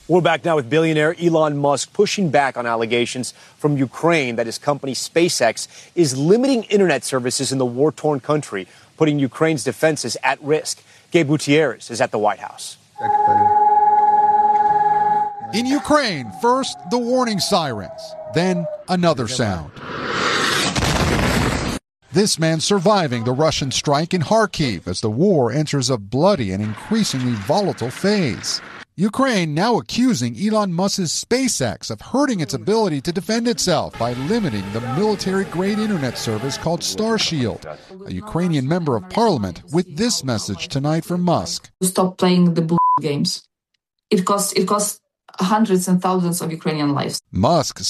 We're back now with billionaire Elon Musk pushing back on allegations from Ukraine that his company SpaceX is limiting internet services in the war-torn country, putting Ukraine's defenses at risk. Gabe Gutierrez is at the White House. In Ukraine, first the warning sirens, then another sound. This man surviving the Russian strike in Kharkiv as the war enters a bloody and increasingly volatile phase. Ukraine now accusing Elon Musk's SpaceX of hurting its ability to defend itself by limiting the military-grade internet service called Starshield. A Ukrainian member of parliament with this message tonight from Musk. Stop playing the games. It costs hundreds and thousands of Ukrainian lives. Musk